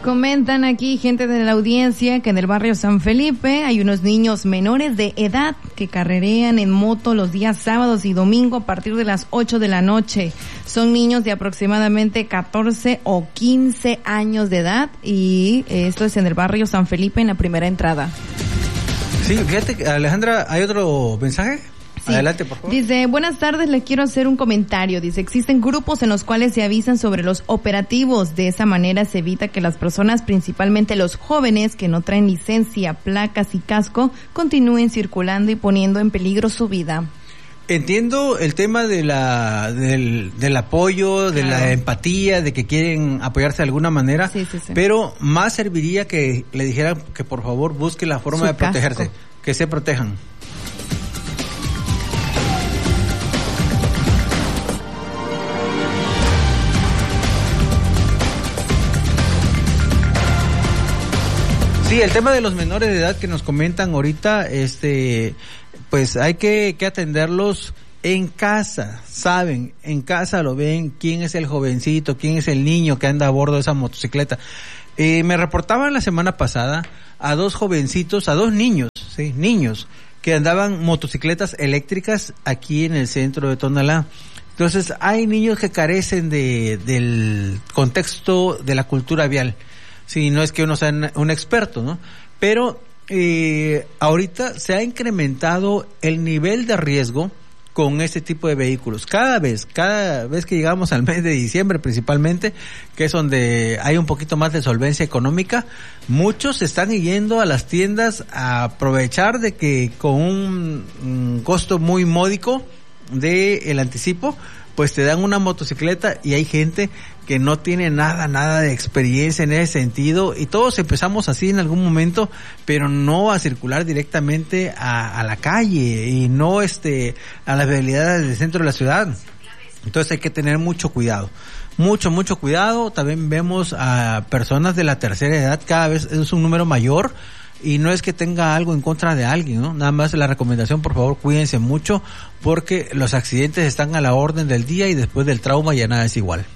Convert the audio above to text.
Comentan aquí gente de la audiencia que en el barrio San Felipe hay unos niños menores de edad que carrerean en moto los días sábados y domingo a partir de las 8 de la noche. Son niños de aproximadamente 14 o 15 años de edad y esto es en el barrio San Felipe en la primera entrada. Sí, fíjate, Alejandra, ¿hay otro mensaje? Sí. Adelante, por favor. Dice, buenas tardes, le quiero hacer un comentario. Dice, existen grupos en los cuales se avisan sobre los operativos. De esa manera se evita que las personas, principalmente los jóvenes que no traen licencia, placas y casco, continúen circulando y poniendo en peligro su vida. Entiendo el tema del apoyo, de la empatía, de que quieren apoyarse de alguna manera, sí. Pero más serviría que le dijeran que por favor busque la forma de protegerse, que se protejan. Sí, el tema de los menores de edad que nos comentan ahorita, pues hay que atenderlos en casa, saben, en casa lo ven, quién es el jovencito, quién es el niño que anda a bordo de esa motocicleta. Me reportaban la semana pasada a dos jovencitos, a dos niños, sí, niños, que andaban motocicletas eléctricas aquí en el centro de Tonalá. Entonces, hay niños que carecen del contexto de la cultura vial. Sí, no es que uno sea un experto, ¿no? Pero ahorita se ha incrementado el nivel de riesgo con este tipo de vehículos. Cada vez que llegamos al mes de diciembre principalmente, que es donde hay un poquito más de solvencia económica, muchos están yendo a las tiendas a aprovechar de que con un costo muy módico de el anticipo, pues te dan una motocicleta y hay gente que no tiene nada de experiencia en ese sentido y todos empezamos así en algún momento, pero no a circular directamente a la calle y no a las vialidades del centro de la ciudad. Entonces hay que tener mucho cuidado. Mucho cuidado. También vemos a personas de la tercera edad, cada vez es un número mayor. Y no es que tenga algo en contra de alguien, ¿no? Nada más la recomendación, por favor, cuídense mucho porque los accidentes están a la orden del día y después del trauma ya nada es igual.